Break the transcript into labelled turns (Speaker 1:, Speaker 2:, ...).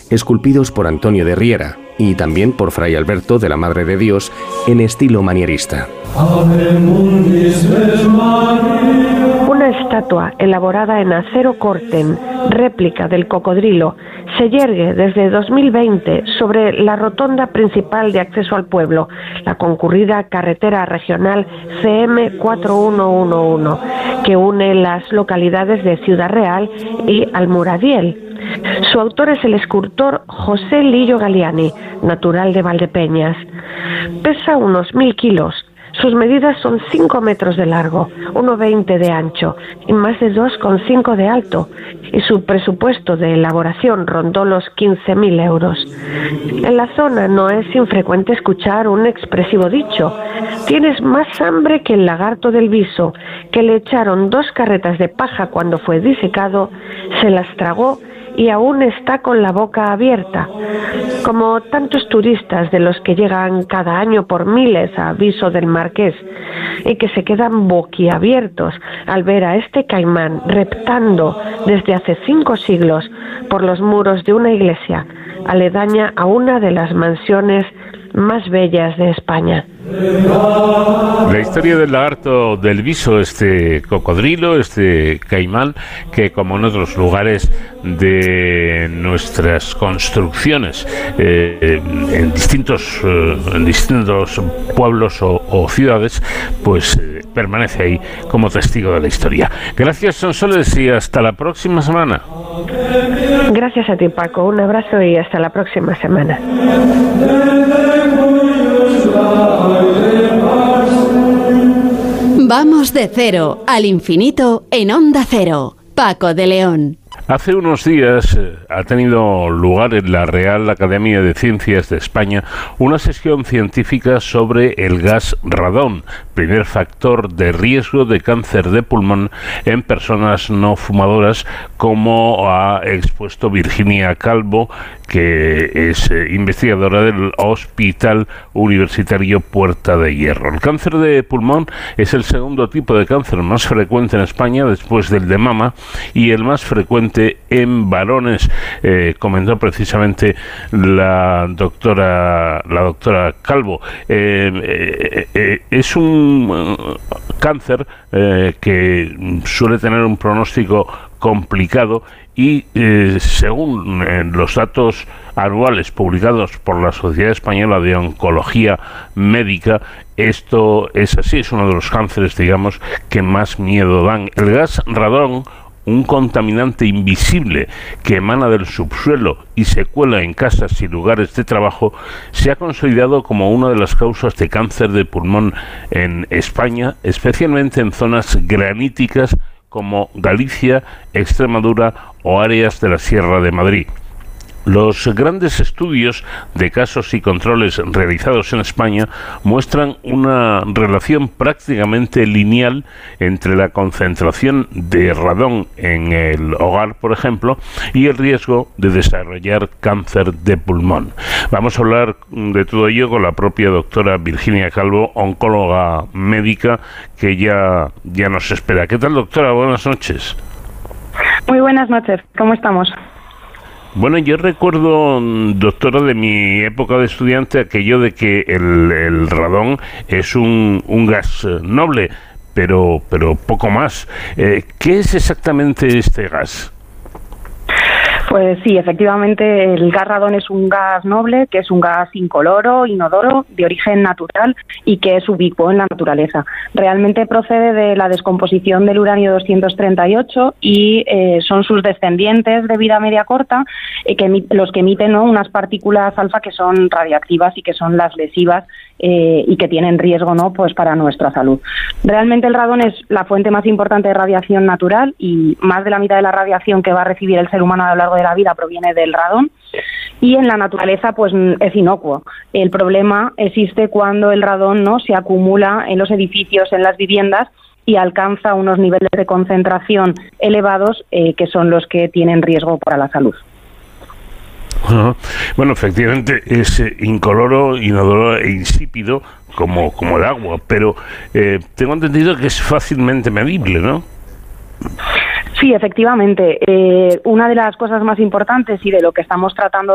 Speaker 1: esculpidos por Antonio de Riera y también por Fray Alberto de la Madre de Dios en estilo manierista.
Speaker 2: Una estatua elaborada en acero corten, réplica del cocodrilo, se yergue desde 2020 sobre la rotonda principal de acceso al pueblo, la concurrida carretera regional CM 4111, que une las localidades de Ciudad Real y Almuradiel. Su autor es el escultor José Lillo Galiani, natural de Valdepeñas. Pesa unos 1000 kilos. Sus medidas son 5 metros de largo, 1,20 de ancho y más de 2,5 de alto, y su presupuesto de elaboración rondó los 15.000 euros. En la zona no es infrecuente escuchar un expresivo dicho: tienes más hambre que el lagarto del Viso, que le echaron 2 carretas de paja cuando fue disecado, se las tragó y aún está con la boca abierta. Como tantos turistas de los que llegan cada año por miles a Viso del Marqués y que se quedan boquiabiertos al ver a este caimán reptando desde hace 5 siglos por los muros de una iglesia aledaña a una de las mansiones más bellas de España.
Speaker 3: La historia del lagarto del Viso, este cocodrilo, este caimán, que como en otros lugares de nuestras construcciones, en distintos pueblos o ciudades, pues permanece ahí como testigo de la historia. Gracias, Sonsoles, y hasta la próxima semana.
Speaker 2: Gracias a ti, Paco. Un abrazo y hasta la próxima semana.
Speaker 4: Vamos de cero al infinito en Onda Cero. Paco de León.
Speaker 3: Hace unos días ha tenido lugar en la Real Academia de Ciencias de España una sesión científica sobre el gas radón, primer factor de riesgo de cáncer de pulmón en personas no fumadoras, como ha expuesto Virginia Calvo, que es investigadora del Hospital Universitario Puerta de Hierro. El cáncer de pulmón es el segundo tipo de cáncer más frecuente en España después del de mama y el más frecuente en varones, comentó precisamente la doctora Calvo. Es un cáncer que suele tener un pronóstico complicado y según los datos anuales publicados por la Sociedad Española de Oncología Médica, esto es así, es uno de los cánceres, digamos, que más miedo dan. El gas radón, un contaminante invisible que emana del subsuelo y se cuela en casas y lugares de trabajo, se ha consolidado como una de las causas de cáncer de pulmón en España, especialmente en zonas graníticas como Galicia, Extremadura o áreas de la Sierra de Madrid. Los grandes estudios de casos y controles realizados en España muestran una relación prácticamente lineal entre la concentración de radón en el hogar, por ejemplo, y el riesgo de desarrollar cáncer de pulmón. Vamos a hablar de todo ello con la propia doctora Virginia Calvo, oncóloga médica, que ya nos espera. ¿Qué tal, doctora? Buenas noches.
Speaker 5: Muy buenas noches. ¿Cómo estamos?
Speaker 3: Bueno, yo recuerdo, doctora, de mi época de estudiante, aquello de que el radón es un gas noble, pero poco más. ¿Qué es exactamente este gas?
Speaker 5: Pues sí, efectivamente, el gas radón es un gas noble, que es un gas incoloro, inodoro, de origen natural y que es ubicuo en la naturaleza. Realmente procede de la descomposición del uranio 238 y son sus descendientes de vida media corta los que emiten, ¿no?, unas partículas alfa que son radiactivas y que son las lesivas y que tienen riesgo, ¿no?, pues para nuestra salud. Realmente el radón es la fuente más importante de radiación natural y más de la mitad de la radiación que va a recibir el ser humano a lo largo de la vida proviene del radón, y en la naturaleza pues es inocuo. El problema existe cuando el radón, ¿no?, se acumula en los edificios, en las viviendas, y alcanza unos niveles de concentración elevados que son los que tienen riesgo para la salud.
Speaker 3: Bueno, efectivamente es incoloro, inodoro e insípido como el agua, pero tengo entendido que es fácilmente medible, ¿no?
Speaker 5: Sí, efectivamente. Una de las cosas más importantes y de lo que estamos tratando